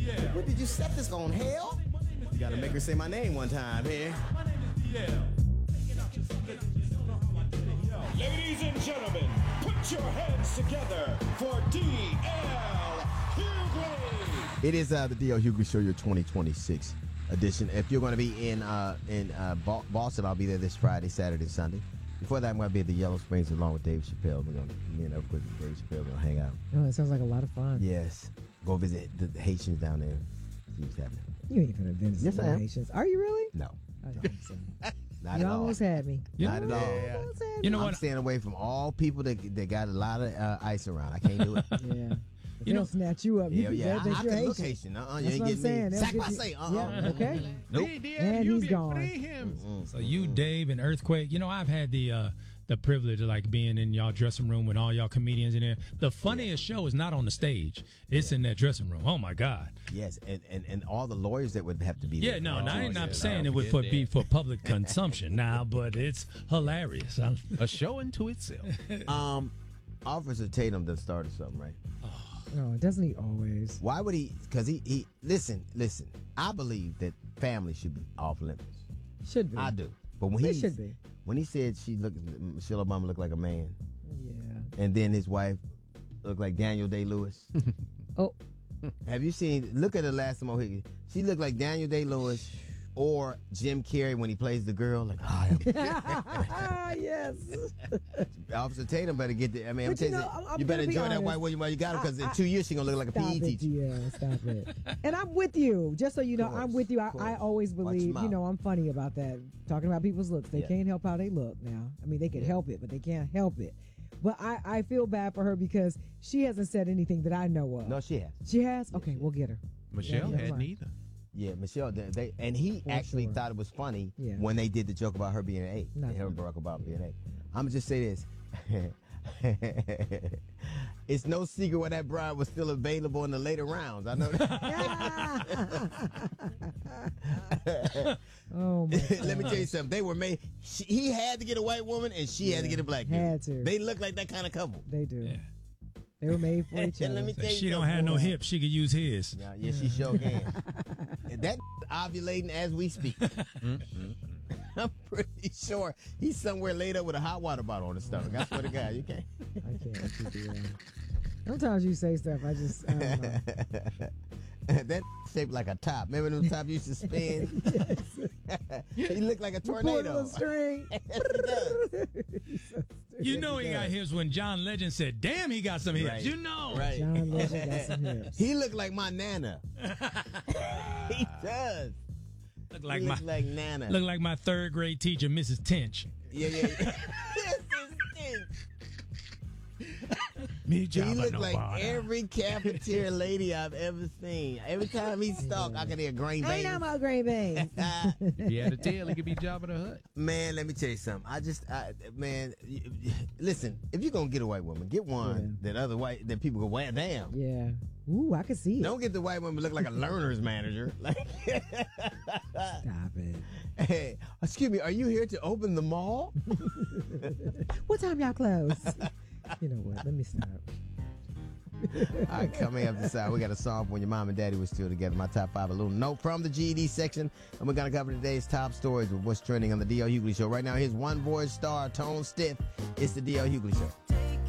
What did you set this on, hell? You gotta make her say my name one time here. Ladies and gentlemen, put your hands together for D.L. Hughley. It is the D.L. Hughley Show, your 2026 edition. If you're going to be in Boston, I'll be there this Friday, Saturday, and Sunday. Before that, I'm going to be at the Yellow Springs along with Dave Chappelle. Me and Earthquake and Dave Chappelle are going to hang out. Oh, it sounds like a lot of fun. Yes. Go visit the Haitians down there. See what's happening. You ain't going to visit Yes, I am. Haitians. Are you really? No. I don't think so. Not You at all. almost had me. Not at all. Almost had me. You know I'm what? staying away from all people that got a lot of ice around. I can't do it. Yeah. If You know- they'll snatch you up. Hell yeah. They're I can look Haitian. Haitian. You That's ain't what I'm getting saying. me. They'll Sac get by you- say. Yeah, okay. Nope. And he's gone. So you, Dave, and Earthquake, you know, I've had the privilege of like being in y'all dressing room with all y'all comedians in there. The funniest show is not on the stage; it's in that dressing room. Oh my God! Yes, and all the lawyers that would have to be there. Yeah, no, for I it. ain't not saying it would be for public consumption now, but it's hilarious. A show unto itself. Officer Tatum done started something, right? No, doesn't he always? Why would he? Because he listen. I believe that family should be off limits. Should be. I do. But when It should be. when he said Michelle Obama looked like a man, Yeah. and then his wife looked like Daniel Day-Lewis. Oh, Have you seen? Look at her last time Higgins. She looked like Daniel Day-Lewis or Jim Carrey when he plays the girl. Like, yes. Officer Tatum better get the. I mean, I'm But you telling know, you, I'm you better gonna be enjoy that honest. white woman while you got her, because in 2 years she's gonna look like a Stop PE it, teacher. yeah, stop it. And I'm with you. Just so you know, I'm with you. I always Watch believe, your mouth. I'm funny about that. Talking about people's looks. They Yeah. can't help how they look now. I mean, they can help it, but they can't help it. But I feel bad for her because she hasn't said anything that I know of. No, she has. She has? Okay, we'll get her. Michelle Yeah, had right. neither. Yeah, Michelle. And he For actually sure. thought it was funny Yeah. when they did the joke about her being an A. Not Her and Barack Obama being an A. I'm gonna just say this. It's no secret why that bride was still available in the later rounds. I know that. Oh, my Let me God. tell you something. They were made. He had to get a white woman, and she had to get a black dude. Had to. They look like that kind of couple. They do. Yeah. They were made for each And other. let me tell you She don't something. have no hips; she could use his. Yeah, she sure can. And that ovulating as we speak. I'm pretty sure he's somewhere laid up with a hot water bottle on his stomach. I swear to God, you can't. I can't keep it around. Sometimes you say stuff, I don't know. That shaped like a top. Remember them top used to spin? He looked like a Pull a tornado. little string. Yes, he does. You know he got hips when John Legend said, "Damn, he got some hips." Right. You know, Right. John Legend got some hips. He looked like my Nana. He does. look like He my looked like Nana. look like my third grade teacher, Mrs. Tench. Yeah. Yes, his thing. Me He Jabba looked no like bother. every cafeteria lady I've ever seen. Every time he stalked, I could hear grain Ain't no bang. more green beans. If he had a tail, he could be Jabba the Hutt. Man, let me tell you something. Listen, if you're gonna get a white woman, get one that people go, well, damn. Yeah. Ooh, I can see it. Don't get the white woman look like a learner's manager. Like, Stop it. hey, excuse me, are you here to open the mall? What time y'all close? You know what? Let me stop. All right, coming up this hour, we got a song when your mom and daddy were still together. My top 5, a little note from the GED section, and we're gonna cover today's top stories with what's trending on the D.L. Hughley Show. Right now, here's one voice star, tone stiff. It's the D.L. Hughley Show.